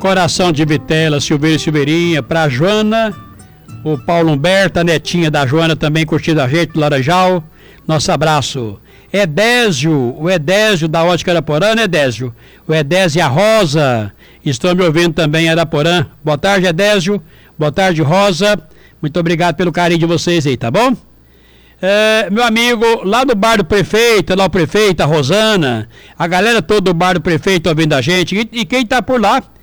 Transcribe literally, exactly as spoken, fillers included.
Coração de Vitela, Silveira e Silveirinha, pra Joana, o Paulo Humberto, a netinha da Joana também curtindo a gente do Laranjal. Nosso abraço. Edésio, o Edésio da Ótica Araporã, né, Edésio? O Edésio e a Rosa estão me ouvindo também em Araporã. Boa tarde, Edésio. Boa tarde, Rosa. Muito obrigado pelo carinho de vocês aí, tá bom? É, meu amigo, lá do bar do prefeito, lá o prefeito, a Rosana, a galera toda do bar do prefeito ouvindo a gente, e, e quem tá por lá,